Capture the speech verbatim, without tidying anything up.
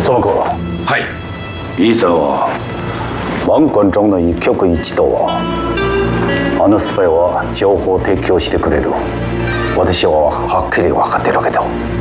園君。 はい。 いざは万貫中の一曲一答はあのスパイは情報を提供してくれる。私ははっきり分かってるわけだ。